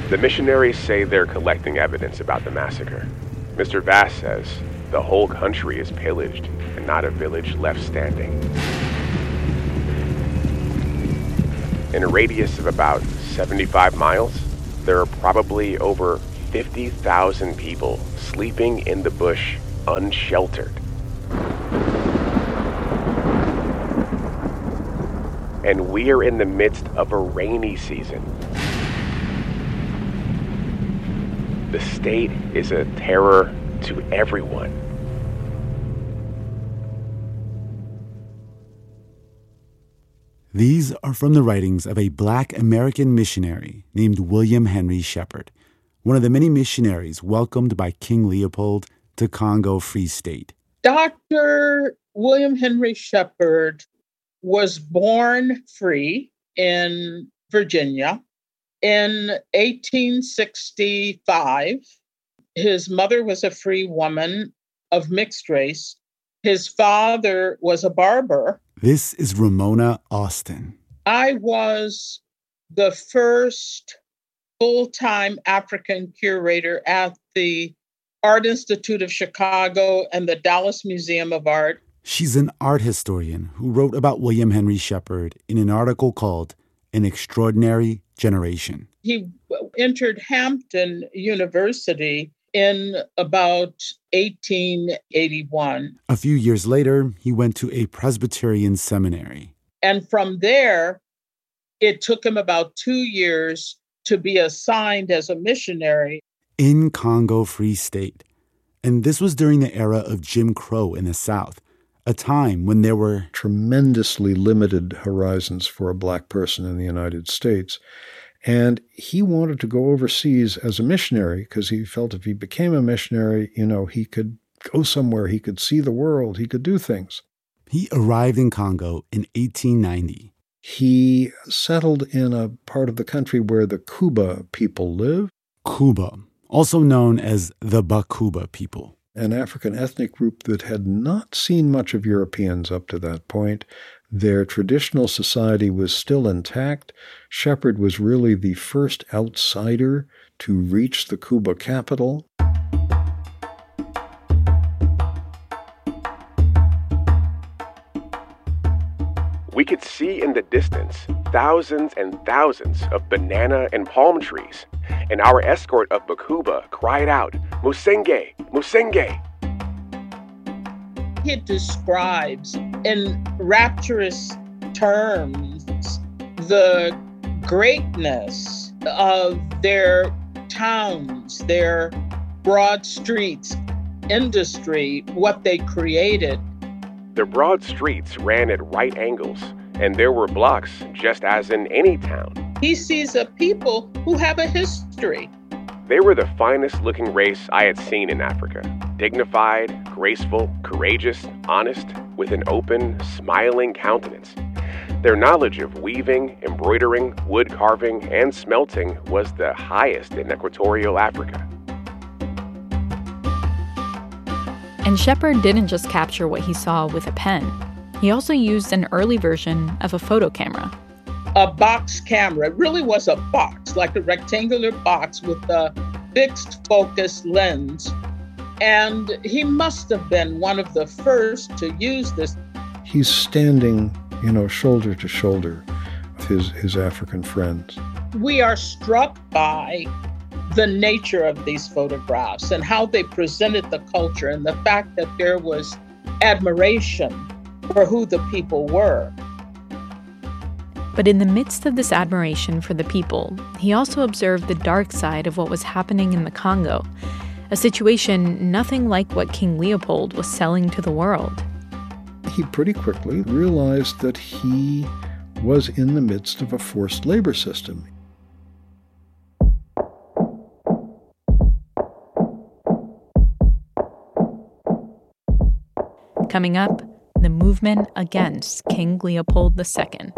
The missionaries say they're collecting evidence about the massacre. Mr. Vass says the whole country is pillaged and not a village left standing. In a radius of about 75 miles, there are probably over 50,000 people sleeping in the bush unsheltered. And we are in the midst of a rainy season. The state is a terror to everyone. These are from the writings of a Black American missionary named William Henry Shepherd, one of the many missionaries welcomed by King Leopold to Congo Free State. Dr. William Henry Shepherd was born free in Virginia in 1865. His mother was a free woman of mixed race. His father was a barber. This is Ramona Austin. I was the first full-time African curator at the Art Institute of Chicago and the Dallas Museum of Art. She's an art historian who wrote about William Henry Shepherd in an article called An Extraordinary Generation. He entered Hampton University in about 1881. A few years later, he went to a Presbyterian seminary. And from there, it took him about 2 years to be assigned as a missionary in Congo Free State. And this was during the era of Jim Crow in the South, a time when there were tremendously limited horizons for a Black person in the United States. And he wanted to go overseas as a missionary because he felt if he became a missionary, he could go somewhere, he could see the world, he could do things. He arrived in Congo in 1890. He settled in a part of the country where the Kuba people live. Kuba, also known as the Bakuba people. An African ethnic group that had not seen much of Europeans up to that point. Their traditional society was still intact. Shepherd was really the first outsider to reach the Kuba capital. We could see in the distance thousands and thousands of banana and palm trees, and our escort of Bakuba cried out, "Musenge! Musenge!" It describes in rapturous terms the greatness of their towns, their broad streets, industry, what they created. The broad streets ran at right angles, and there were blocks just as in any town. He sees a people who have a history. They were the finest looking race I had seen in Africa. Dignified, graceful, courageous, honest, with an open, smiling countenance. Their knowledge of weaving, embroidering, wood carving, and smelting was the highest in equatorial Africa. And Shepherd didn't just capture what he saw with a pen. He also used an early version of a photo camera. A box camera. It really was a box, like a rectangular box with a fixed focus lens. And he must have been one of the first to use this. He's standing, shoulder to shoulder with his African friends. We are struck by the nature of these photographs and how they presented the culture and the fact that there was admiration for who the people were. But in the midst of this admiration for the people, he also observed the dark side of what was happening in the Congo, a situation nothing like what King Leopold was selling to the world. He pretty quickly realized that he was in the midst of a forced labor system. Coming up, the movement against King Leopold II.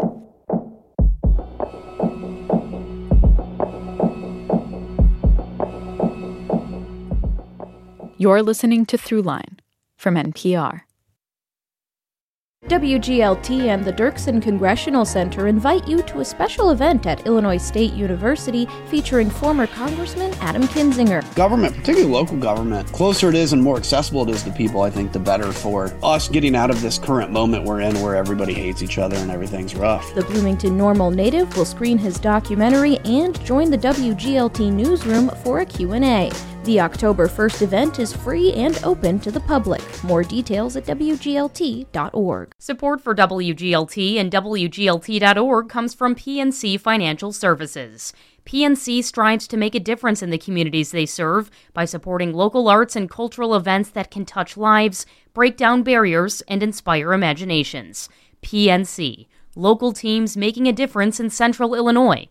You're listening to Throughline from NPR. WGLT and the Dirksen Congressional Center invite you to a special event at Illinois State University featuring former Congressman Adam Kinzinger. Government, particularly local government, closer it is and more accessible it is to people, I think the better for us getting out of this current moment we're in where everybody hates each other and everything's rough. The Bloomington Normal native will screen his documentary and join the WGLT newsroom for a Q&A. The October 1st event is free and open to the public. More details at WGLT.org. Support for WGLT and WGLT.org comes from PNC Financial Services. PNC strives to make a difference in the communities they serve by supporting local arts and cultural events that can touch lives, break down barriers, and inspire imaginations. PNC, local teams making a difference in Central Illinois.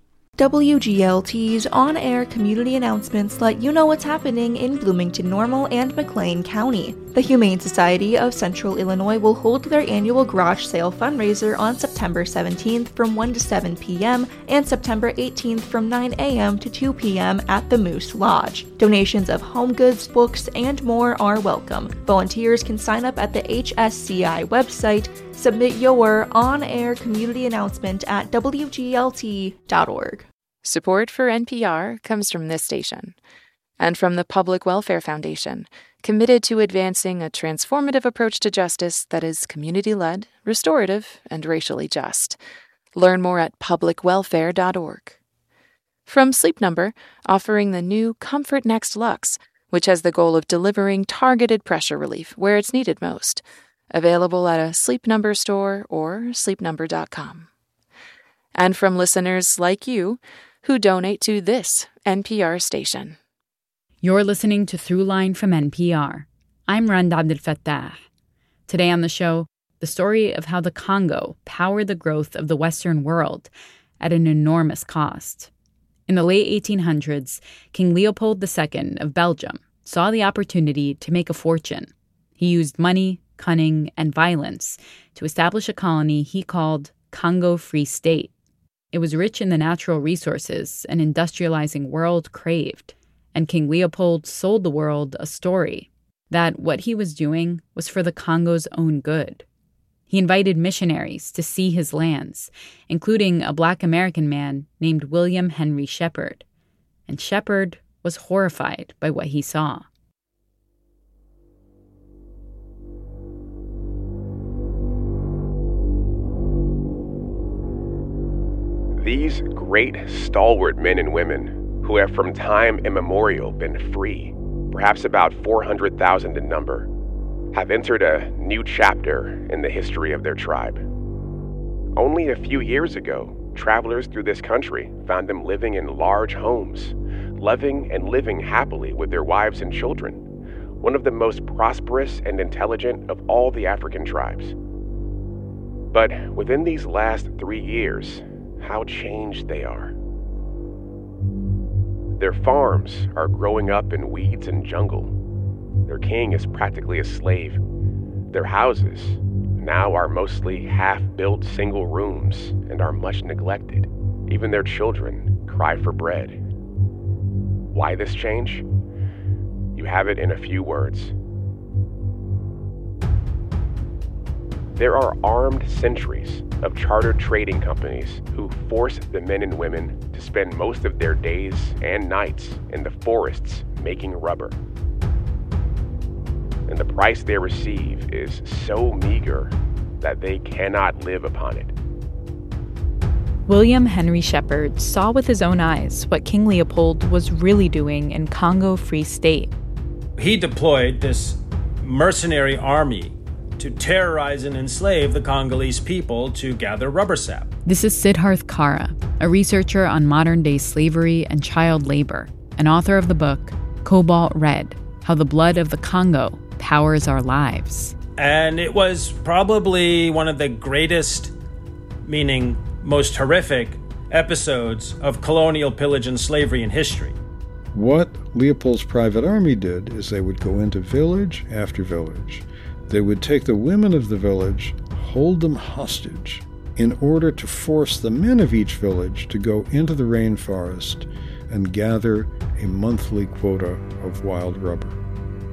WGLT's on-air community announcements let you know what's happening in Bloomington Normal and McLean County. The Humane Society of Central Illinois will hold their annual garage sale fundraiser on September 17th from 1 to 7 p.m. and September 18th from 9 a.m. to 2 p.m. at the Moose Lodge. Donations of home goods, books, and more are welcome. Volunteers can sign up at the HSCI website. Submit your on-air community announcement at WGLT.org. Support for NPR comes from this station and from the Public Welfare Foundation, committed to advancing a transformative approach to justice that is community-led, restorative, and racially just. Learn more at publicwelfare.org. From Sleep Number, offering the new Comfort Next Luxe, which has the goal of delivering targeted pressure relief where it's needed most. Available at a Sleep Number store or sleepnumber.com. And from listeners like you who donate to this NPR station. You're listening to Throughline from NPR. I'm Rand Abdel Fattah. Today on the show, the story of how the Congo powered the growth of the Western world at an enormous cost. In the late 1800s, King Leopold II of Belgium saw the opportunity to make a fortune. He used money, cunning, and violence to establish a colony he called Congo Free State. It was rich in the natural resources an industrializing world craved, and King Leopold sold the world a story that what he was doing was for the Congo's own good. He invited missionaries to see his lands, including a Black American man named William Henry Shepherd, and Shepherd was horrified by what he saw. These great, stalwart men and women, who have from time immemorial been free, perhaps about 400,000 in number, have entered a new chapter in the history of their tribe. Only a few years ago, travelers through this country found them living in large homes, loving and living happily with their wives and children, one of the most prosperous and intelligent of all the African tribes. But within these last 3 years, how changed they are. Their farms are growing up in weeds and jungle. Their king is practically a slave. Their houses now are mostly half-built single rooms and are much neglected. Even their children cry for bread. Why this change? You have it in a few words. There are armed sentries of chartered trading companies who force the men and women to spend most of their days and nights in the forests making rubber. And the price they receive is so meager that they cannot live upon it. William Henry Shepherd saw with his own eyes what King Leopold was really doing in Congo Free State. He deployed this mercenary army to terrorize and enslave the Congolese people to gather rubber sap. This is Siddharth Kara, a researcher on modern-day slavery and child labor, and author of the book Cobalt Red: How the Blood of the Congo Powers Our Lives. And it was probably one of the greatest, meaning most horrific, episodes of colonial pillage and slavery in history. What Leopold's private army did is they would go into village after village. They would take the women of the village, hold them hostage, in order to force the men of each village to go into the rainforest and gather a monthly quota of wild rubber.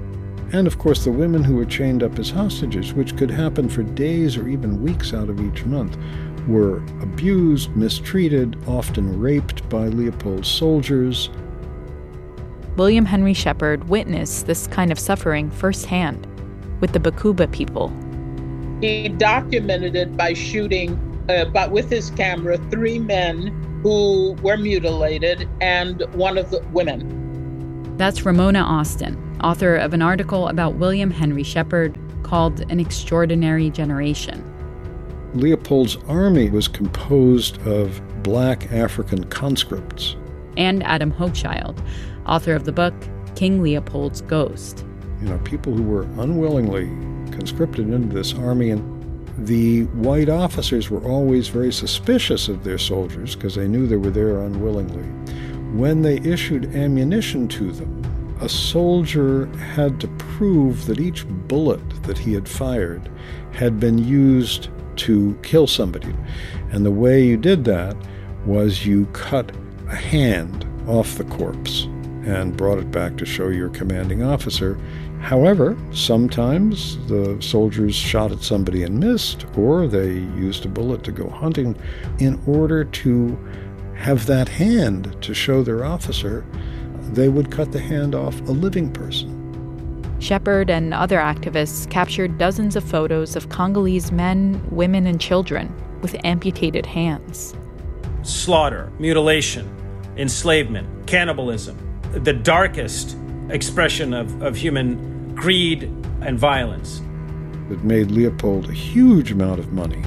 And, of course, the women who were chained up as hostages, which could happen for days or even weeks out of each month, were abused, mistreated, often raped by Leopold's soldiers. William Henry Shepherd witnessed this kind of suffering firsthand with the Bakuba people. He documented it by shooting, with his camera, 3 men who were mutilated and one of the women. That's Ramona Austin, author of an article about William Henry Shepherd called An Extraordinary Generation. Leopold's army was composed of black African conscripts. And Adam Hochschild, author of the book King Leopold's Ghost. People who were unwillingly conscripted into this army, and the white officers were always very suspicious of their soldiers because they knew they were there unwillingly. When they issued ammunition to them, a soldier had to prove that each bullet that he had fired had been used to kill somebody. And the way you did that was you cut a hand off the corpse and brought it back to show your commanding officer. However, sometimes the soldiers shot at somebody and missed, or they used a bullet to go hunting in order to have that hand to show their officer. They would cut the hand off a living person. Shepherd and other activists captured dozens of photos of Congolese men, women, and children with amputated hands. Slaughter, mutilation, enslavement, cannibalism, the darkest expression of human greed and violence. It made Leopold a huge amount of money,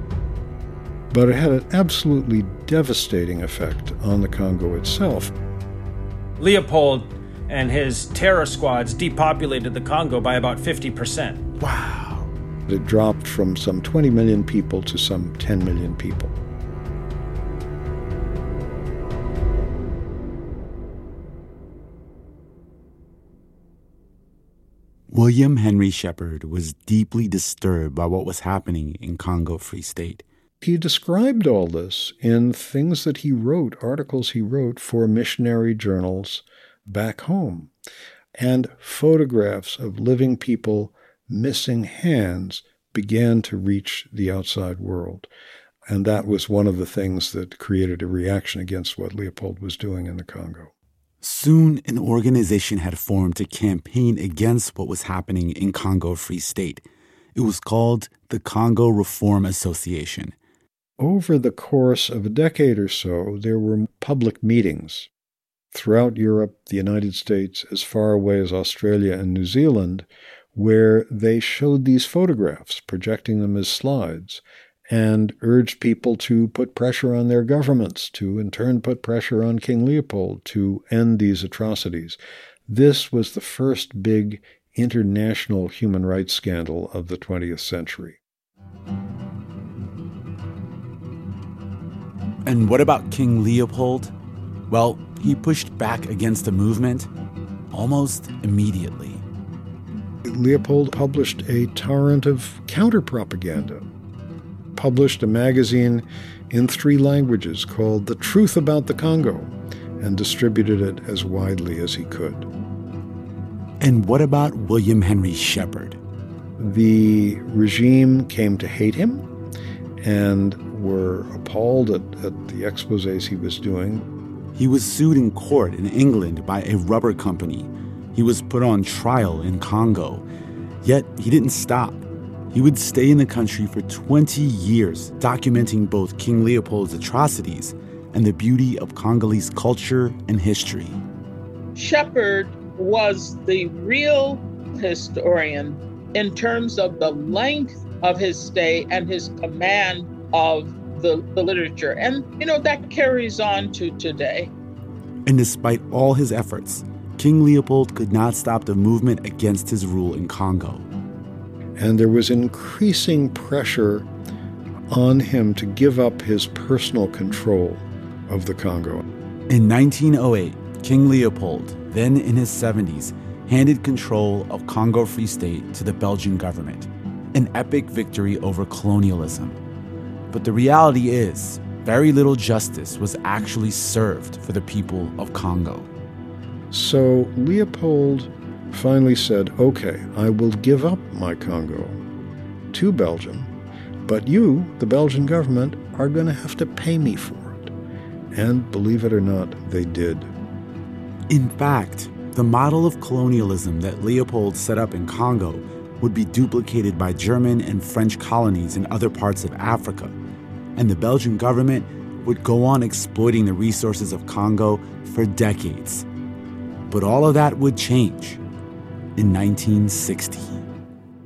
but it had an absolutely devastating effect on the Congo itself. Leopold and his terror squads depopulated the Congo by about 50%. Wow. It dropped from some 20 million people to some 10 million people. William Henry Shepherd was deeply disturbed by what was happening in Congo Free State. He described all this in things that he wrote, articles he wrote for missionary journals back home, and photographs of living people missing hands began to reach the outside world. And that was one of the things that created a reaction against what Leopold was doing in the Congo. Soon, an organization had formed to campaign against what was happening in Congo Free State. It was called the Congo Reform Association. Over the course of a decade or so, there were public meetings throughout Europe, the United States, as far away as Australia and New Zealand, where they showed these photographs, projecting them as slides, and urged people to put pressure on their governments, to in turn put pressure on King Leopold to end these atrocities. This was the first big international human rights scandal of the 20th century. And what about King Leopold? Well, he pushed back against the movement almost immediately. Leopold published a torrent of counter-propaganda, published a magazine in 3 languages called The Truth About the Congo, and distributed it as widely as he could. And what about William Henry Shepherd? The regime came to hate him and were appalled at the exposés he was doing. He was sued in court in England by a rubber company. He was put on trial in Congo. Yet he didn't stop. He would stay in the country for 20 years, documenting both King Leopold's atrocities and the beauty of Congolese culture and history. Shepherd was the real historian in terms of the length of his stay and his command of the literature. And, that carries on to today. And despite all his efforts, King Leopold could not stop the movement against his rule in Congo. And there was increasing pressure on him to give up his personal control of the Congo. In 1908, King Leopold, then in his 70s, handed control of Congo Free State to the Belgian government, an epic victory over colonialism. But the reality is, very little justice was actually served for the people of Congo. So Leopold finally said, okay, I will give up my Congo to Belgium, but you, the Belgian government, are going to have to pay me for it. And believe it or not, they did. In fact, the model of colonialism that Leopold set up in Congo would be duplicated by German and French colonies in other parts of Africa, and the Belgian government would go on exploiting the resources of Congo for decades. But all of that would change in 1960.